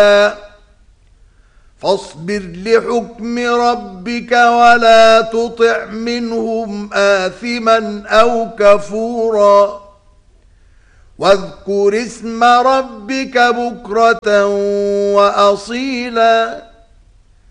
فاصبر لحكم ربك ولا تطع منهم آثما أو كفورا واذكر اسم ربك بكرة وأصيلا